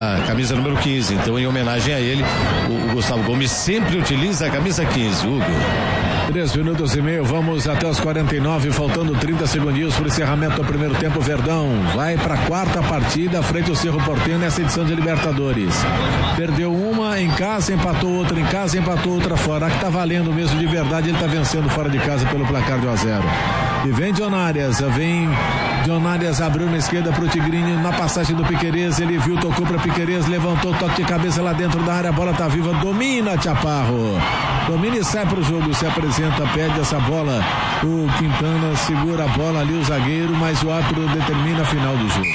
a camisa número 15, então em homenagem a ele, o Gustavo Gomes sempre utiliza a camisa 15, Hugo. 3 minutos e meio, vamos até os 49, faltando 30 segundinhos para o encerramento do primeiro tempo. O Verdão vai para a quarta partida frente ao Cerro Porteño nessa edição de Libertadores. Perdeu uma em casa, empatou outra em casa, empatou outra fora. A que tá valendo mesmo de verdade, ele tá vencendo fora de casa pelo placar de 1-0. E vem John Arias, abriu na esquerda pro Tigrinho, na passagem do Piquerez, ele viu, tocou pra Piquerez, levantou, toque de cabeça lá dentro da área, a bola tá viva, domina Chaparro, domina e sai pro jogo, se apresenta, pede essa bola, o Quintana segura a bola ali, o zagueiro, mas o árbitro determina a final do jogo.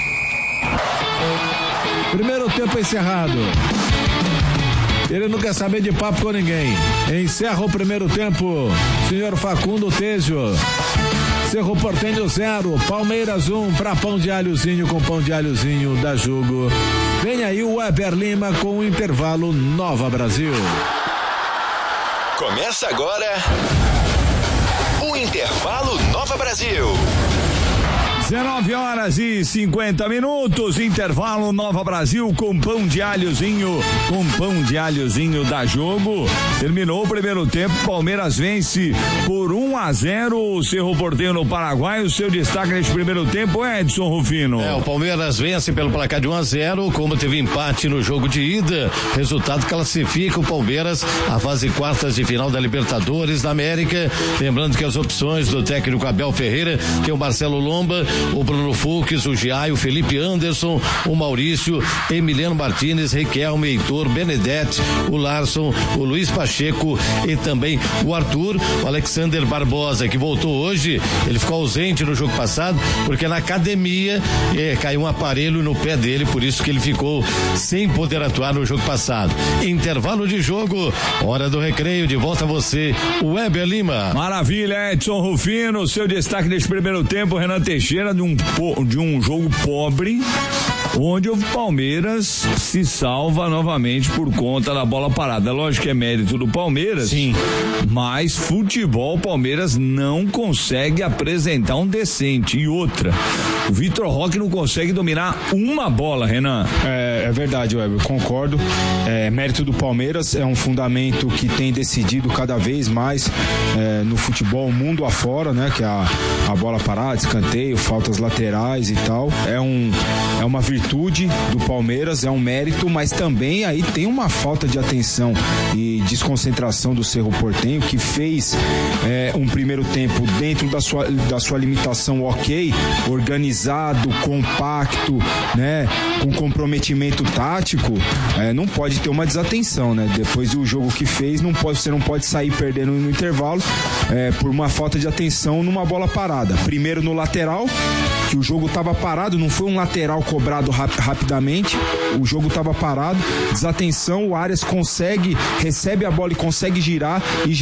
Primeiro tempo encerrado. Ele não quer saber de papo com ninguém. Encerra o primeiro tempo, senhor Facundo Tejo. Cerro Porteño 0, Palmeiras 1 para Pão de Alhozinho, com Pão de Alhozinho da Jogo. Vem aí o Weber Lima com o intervalo Nova Brasil. Começa agora o intervalo Nova Brasil. 19h50, intervalo Nova Brasil com Pão de Alhozinho, da Jogo. Terminou o primeiro tempo, Palmeiras vence por 1-0 o Cerro Porteño no Paraguai. O seu destaque neste primeiro tempo, Edson Rufino. O Palmeiras vence pelo placar de 1-0, como teve empate no jogo de ida, resultado classifica o Palmeiras à fase quartas de final da Libertadores da América. Lembrando que as opções do técnico Abel Ferreira tem o Marcelo Lomba, o Bruno Fux, o Giai, o Felipe Anderson, o Maurício, Emiliano Martínez, Riquelme, Heitor, Benedetti, o Larson, o Luiz Pacheco e também o Arthur, o Alexander Barbosa, que voltou hoje. Ele ficou ausente no jogo passado porque na academia caiu um aparelho no pé dele, por isso que ele ficou sem poder atuar no jogo passado. Intervalo de jogo, hora do recreio, de volta a você, o Weber Lima. Maravilha, Edson Rufino, seu destaque neste primeiro tempo, Renan Teixeira, de um jogo pobre, onde o Palmeiras se salva novamente por conta da bola parada. Lógico que é mérito do Palmeiras, sim, mas futebol, o Palmeiras não consegue apresentar um decente. E outra, o Vitor Roque não consegue dominar uma bola, Renan. É verdade, Weber, concordo. Mérito do Palmeiras, é um fundamento que tem decidido cada vez mais no futebol mundo afora, né? Que é a bola parada, escanteio, faltas laterais e tal. É uma virtude do Palmeiras, é um mérito, mas também aí tem uma falta de atenção e desconcentração do Cerro Porteño, que fez um primeiro tempo dentro da sua limitação, ok, organizado, compacto, né, com comprometimento tático. Não pode ter uma desatenção, né? Depois do jogo que fez, você não pode sair perdendo no intervalo por uma falta de atenção numa bola parada. Primeiro no lateral, que o jogo estava parado, não foi um lateral cobrado rapidamente, o jogo estava parado, desatenção, o Arias recebe a bola e consegue girar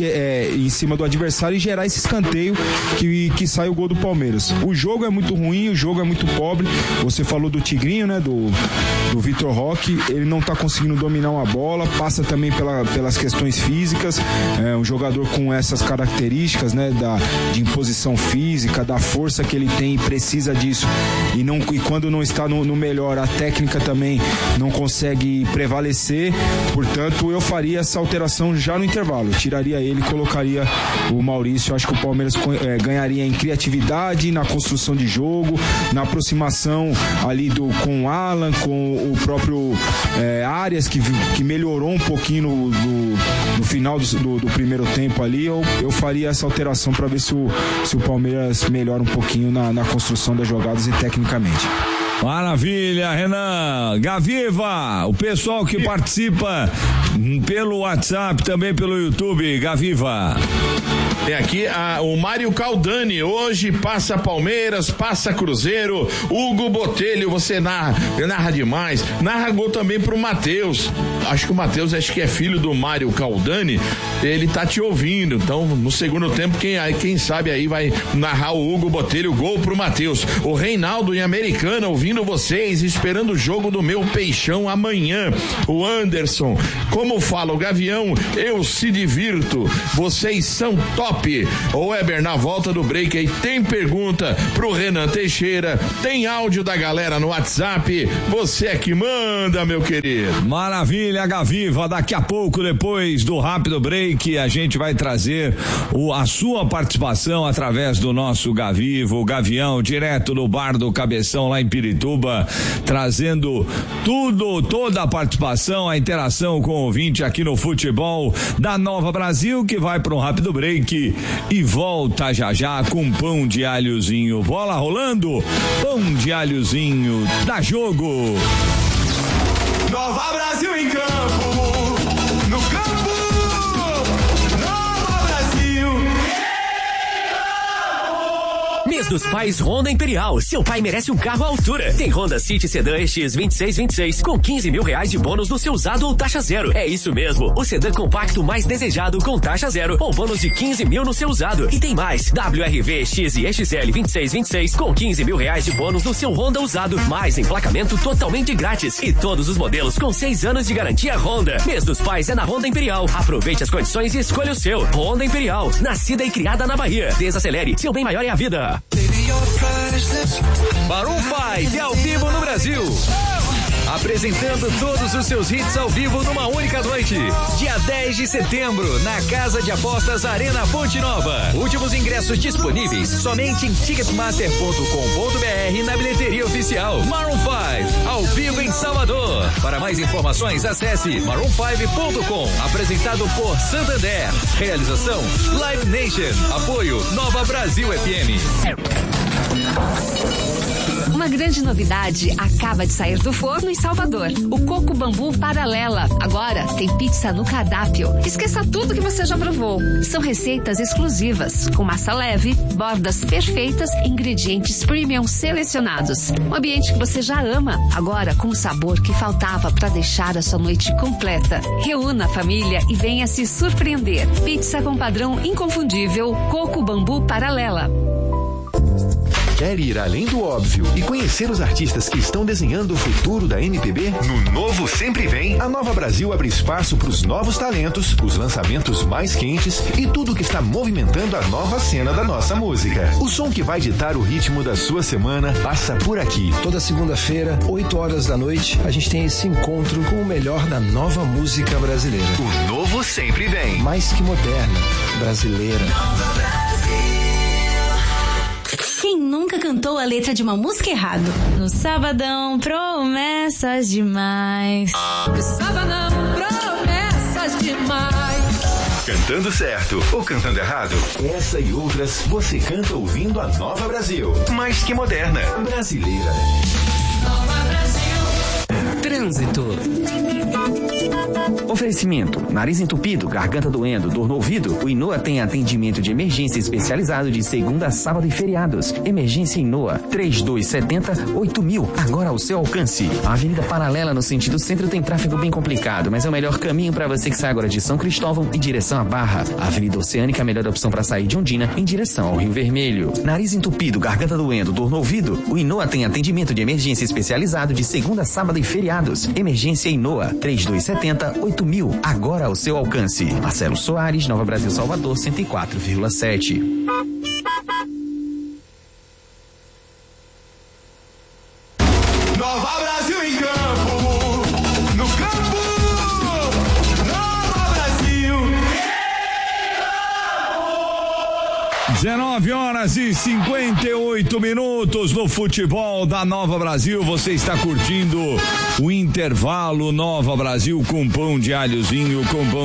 em cima do adversário e gerar esse escanteio que sai o gol do Palmeiras. O jogo é muito ruim, o jogo é muito pobre. Você falou do Tigrinho, né, do Vitor Roque, ele não está conseguindo dominar uma bola, passa também pelas questões físicas, um jogador com essas características, né, de imposição física, da força que ele tem e precisa disso, e quando não está no melhor, a técnica também não consegue prevalecer. Portanto, eu faria essa alteração já no intervalo, tiraria ele, colocaria o Maurício. Acho que o Palmeiras ganharia em criatividade, na construção de jogo, na aproximação ali com o Alan, com o próprio Arias, que melhorou um pouquinho no final do primeiro tempo ali. Eu faria essa alteração para ver se o Palmeiras melhora um pouquinho na construção das jogadas e tecnicamente. Maravilha, Renan. Gaviva, o pessoal que participa pelo WhatsApp, também pelo YouTube. Gaviva. Tem aqui o Mário Caldani. Hoje passa Palmeiras, passa Cruzeiro. Hugo Botelho, você narra demais. Narra gol também pro Matheus. Acho que o Matheus que é filho do Mário Caldani. Ele tá te ouvindo. Então, no segundo tempo, quem sabe aí vai narrar o Hugo Botelho, gol pro Matheus. O Reinaldo em Americana, ouvindo vocês, esperando o jogo do meu Peixão amanhã. O Anderson, como fala o Gavião, eu se divirto. Vocês são top. top. Ô Weber, na volta do break aí tem pergunta pro Renan Teixeira, tem áudio da galera no WhatsApp, você é que manda, meu querido. Maravilha, Gaviva, daqui a pouco, depois do rápido break, a gente vai trazer a sua participação através do nosso Gaviva, o Gavião, direto do bar do Cabeção lá em Pirituba, trazendo toda a participação, a interação com o ouvinte aqui no futebol da Nova Brasil, que vai para um rápido break e volta já com pão de alhozinho. Bola rolando, pão de alhozinho, dá jogo. Nova Brasil em campo, no campo, Nova Brasil. Mês dos Pais Honda Imperial. Seu pai merece um carro à altura. Tem Honda City Sedan EX 2626 com R$15 mil de bônus no seu usado ou taxa zero. É isso mesmo. O sedã compacto mais desejado com taxa zero ou bônus de R$15 mil no seu usado. E tem mais. WRV X e XL 2626 com R$15 mil de bônus no seu Honda usado. Mais emplacamento totalmente grátis. E todos os modelos com 6 anos de garantia Honda. Mês dos Pais é na Honda Imperial. Aproveite as condições e escolha o seu. Honda Imperial. Nascida e criada na Bahia. Desacelere. Seu bem maior é a vida. Maroon 5 ao vivo no Brasil. Apresentando todos os seus hits ao vivo numa única noite. Dia 10 de setembro, na Casa de Apostas Arena Fonte Nova. Últimos ingressos disponíveis somente em ticketmaster.com.br na bilheteria oficial. Maroon 5, ao vivo em Salvador. Para mais informações, acesse maroon5.com. Apresentado por Santander. Realização Live Nation. Apoio Nova Brasil FM. Uma grande novidade acaba de sair do forno em Salvador. O Coco Bambu Paralela. Agora tem pizza no cardápio. Esqueça tudo que você já provou. São receitas exclusivas, com massa leve, bordas perfeitas, ingredientes premium selecionados. Um ambiente que você já ama, agora com o sabor que faltava para deixar a sua noite completa. Reúna a família e venha se surpreender. Pizza com padrão inconfundível. Coco Bambu Paralela. Quer ir além do óbvio e conhecer os artistas que estão desenhando o futuro da MPB? No Novo Sempre Vem, a Nova Brasil abre espaço para os novos talentos, os lançamentos mais quentes e tudo que está movimentando a nova cena da nossa música. O som que vai ditar o ritmo da sua semana passa por aqui. Toda segunda-feira, 8 horas da noite, a gente tem esse encontro com o melhor da nova música brasileira. O Novo Sempre Vem. Mais que moderna, brasileira. Nova Brasil. Quem nunca cantou a letra de uma música errado? No sabadão, promessas demais. No sabadão, promessas demais. Cantando certo ou cantando errado? Essa e outras você canta ouvindo a Nova Brasil. Mais que moderna, brasileira. Nova Brasil. Trânsito. Oferecimento: nariz entupido, garganta doendo, dor no ouvido. O Inoa tem atendimento de emergência especializado de segunda a sábado e feriados. Emergência Inoa 3270-8000. Agora ao seu alcance. A Avenida Paralela no sentido centro tem tráfego bem complicado, mas é o melhor caminho para você que sai agora de São Cristóvão em direção à Barra. A Avenida Oceânica é a melhor opção para sair de Ondina em direção ao Rio Vermelho. Nariz entupido, garganta doendo, dor no ouvido. O Inoa tem atendimento de emergência especializado de segunda a sábado e feriados. Emergência Inoa 3270-8000. Agora ao seu alcance. Marcelo Soares, Nova Brasil, Salvador, 104,7. Nova Brasil em campo, no campo, Nova Brasil. 19 horas e 58 minutos no futebol da Nova Brasil. Você está curtindo o intervalo Nova Brasil com pão de alhozinho,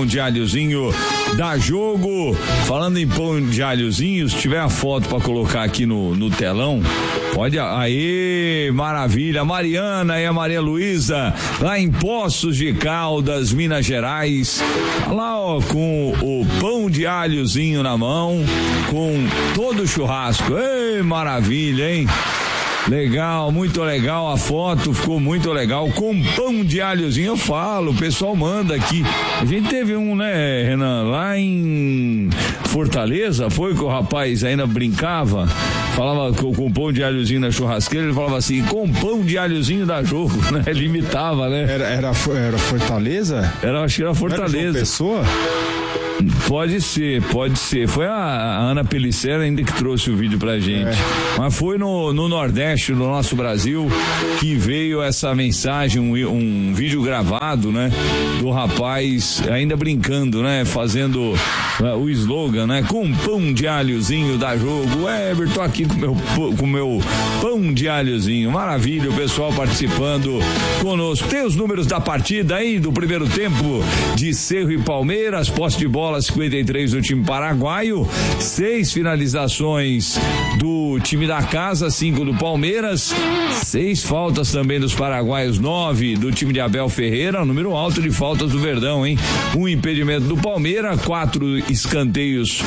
dá jogo. Falando em pão de alhozinho, se tiver a foto para colocar aqui no telão, pode. Aê, maravilha. Mariana e a Maria Luísa, lá em Poços de Caldas, Minas Gerais, lá ó, com o pão de alhozinho na mão, com todo o churrasco. Ei, maravilha, hein? Legal, muito legal, a foto ficou muito legal, com pão de alhozinho. Eu falo, o pessoal manda aqui. A gente teve um, né, Renan, lá em Fortaleza, foi que o rapaz ainda brincava, falava com pão de alhozinho na churrasqueira, ele falava assim, com pão de alhozinho dá jogo, né? Ele imitava, né? Era Fortaleza? Acho que era Fortaleza. Era João Pessoa? Pode ser. Foi a Ana Pellicer ainda que trouxe o vídeo pra gente. Mas foi no Nordeste, no nosso Brasil, que veio essa mensagem, um vídeo gravado, né? Do rapaz ainda brincando, né? Fazendo o slogan, né? Com pão de alhozinho da Jogo. Weber, tô aqui com meu pão de alhozinho. Maravilha, o pessoal participando conosco. Tem os números da partida aí do primeiro tempo de Cerro e Palmeiras. Posse de bola 53 do time paraguaio, 6 finalizações do time da casa, 5 do Palmeiras, 6 faltas também dos paraguaios, 9 do time de Abel Ferreira, número alto de faltas do Verdão, hein? 1 impedimento do Palmeiras, 4 escanteios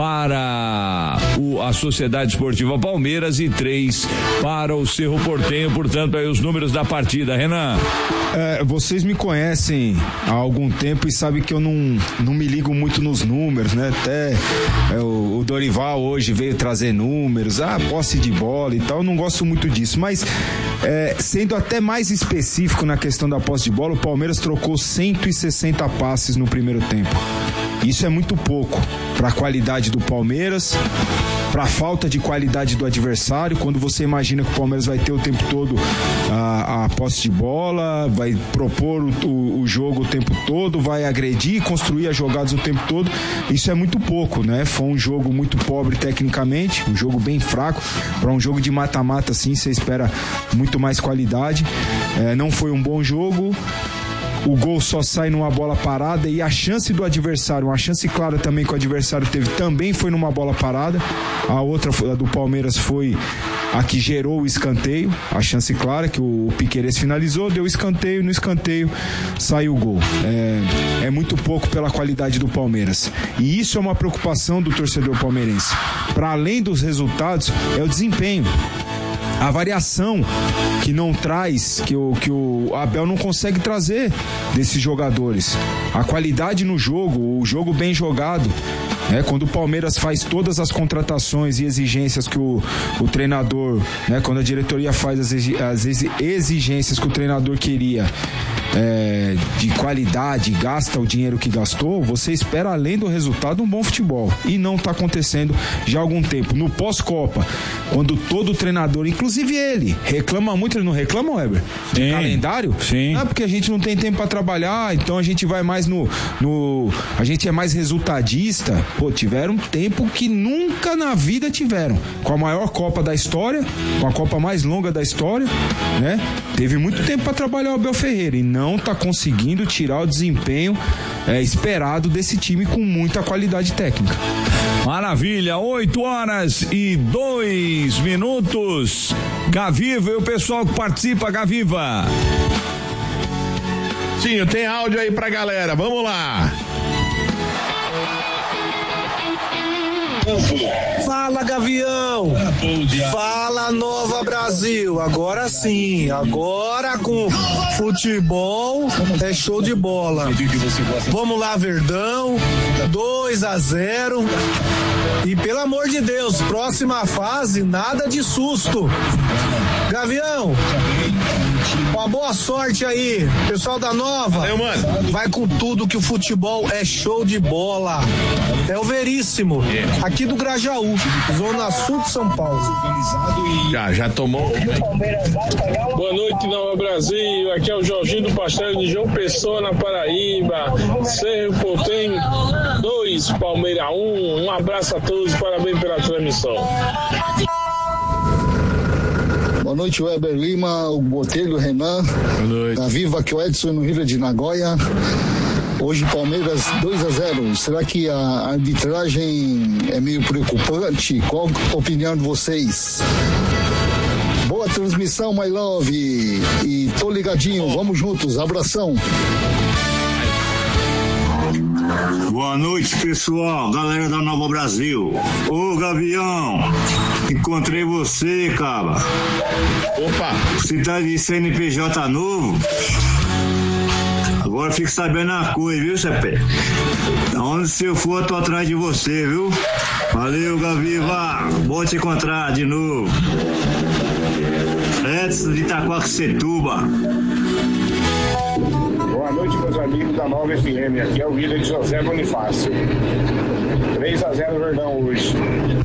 para a Sociedade Esportiva Palmeiras e 3 para o Cerro Porteño. Portanto, aí os números da partida. Renan. Vocês me conhecem há algum tempo e sabem que eu não me ligo muito nos números, né? Até o Dorival hoje veio trazer números, posse de bola e tal, eu não gosto muito disso, mas sendo até mais específico na questão da posse de bola, o Palmeiras trocou 160 passes no primeiro tempo. Isso é muito pouco para a qualidade do Palmeiras, para a falta de qualidade do adversário. Quando você imagina que o Palmeiras vai ter o tempo todo a posse de bola, vai propor o jogo o tempo todo, vai agredir, construir as jogadas o tempo todo, isso é muito pouco, né? Foi um jogo muito pobre tecnicamente, um jogo bem fraco. Para um jogo de mata-mata assim, você espera muito mais qualidade. Não foi um bom jogo. O gol só sai numa bola parada e a chance do adversário, uma chance clara também que o adversário teve, também foi numa bola parada. A outra, a do Palmeiras, foi a que gerou o escanteio, a chance clara que o Piquerez finalizou, deu escanteio, no escanteio saiu o gol. É muito pouco pela qualidade do Palmeiras. E isso é uma preocupação do torcedor palmeirense. Para além dos resultados, é o desempenho. A variação que não traz, que o Abel não consegue trazer desses jogadores. A qualidade no jogo, o jogo bem jogado. Quando o Palmeiras faz todas as contratações e exigências que o treinador, quando a diretoria faz as exigências que o treinador queria, de qualidade, gasta o dinheiro que gastou, você espera, além do resultado, um bom futebol. E não está acontecendo já há algum tempo. No pós-Copa, quando todo treinador, inclusive ele, reclama muito, ele não reclama, Weber? De calendário? Sim. Porque a gente não tem tempo para trabalhar, então a gente vai mais a gente é mais resultadista. Tiveram tempo que nunca na vida tiveram. Com a maior Copa da história, com a Copa mais longa da história, né? Teve muito tempo para trabalhar o Abel Ferreira e não está conseguindo tirar o desempenho esperado desse time com muita qualidade técnica. Maravilha, 8h02. Gaviva e o pessoal que participa, Gaviva. Sim, tem áudio aí pra galera, vamos lá. Fala, Gavião. Fala, Nova Brasil. Agora sim, agora com futebol é show de bola. Vamos lá, Verdão, 2-0. E pelo amor de Deus, próxima fase, nada de susto. Gavião, uma boa sorte aí, pessoal da Nova. Vai com tudo que o futebol é show de bola. É o Veríssimo, aqui do Grajaú, zona sul de São Paulo. Já tomou. Boa noite, Nova Brasil. Aqui é o Jorginho do Pastel de João Pessoa, na Paraíba. Cerro Porteño 2, Palmeiras 1. Um abraço a todos, parabéns pela transmissão. Boa noite, Weber Lima, o Botelho, Renan. Boa noite. Da Viva, que é o Edson no Rio de Nagoya. Hoje Palmeiras 2-0. Será que a arbitragem é meio preocupante? Qual a opinião de vocês? Boa transmissão, my love. E tô ligadinho, vamos juntos, abração. Boa noite, pessoal, galera da Nova Brasil. Ô, Gavião, encontrei você, cara. Opa! Você tá de CNPJ novo? Agora fique sabendo a coisa, viu, Cepé? Onde se eu for, eu tô atrás de você, viu? Valeu, Gaviva. Bom te encontrar de novo. Edson de Itaquaquecetuba. Boa noite, meus amigos da Nova FM. Aqui é o líder de José Bonifácio. 3-0 Verdão hoje.